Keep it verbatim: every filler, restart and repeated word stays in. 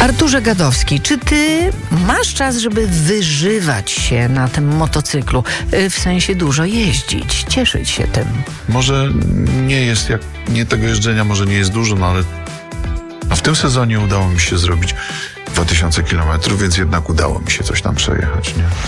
Arturze Gadowski, czy ty masz czas, żeby wyżywać się na tym motocyklu? W sensie dużo jeździć, cieszyć się tym. Może nie jest, jak nie tego jeżdżenia może nie jest dużo, no ale no w tym sezonie udało mi się zrobić dwa tysiące kilometrów, więc jednak udało mi się coś tam przejechać, nie?